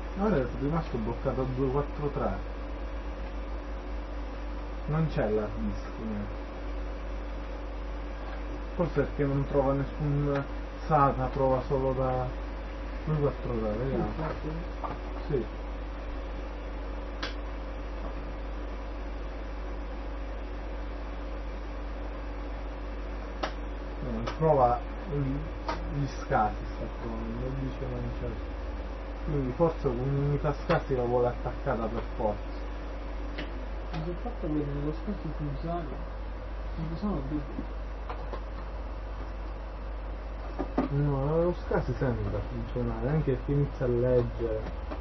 Ora è rimasto bloccato a 243. Non c'è l'hard disk. Forse perché non trova nessun SATA, prova solo da 243, vediamo. Sì. Prova gli scatti, sta provando, dice non c'è. Quindi forse un'unità scatti la vuole attaccata per forza. Ma se il fatto che lo scatto funziona, non ci sono dubbi. No, lo scatti sembra funzionare, anche se inizia a leggere.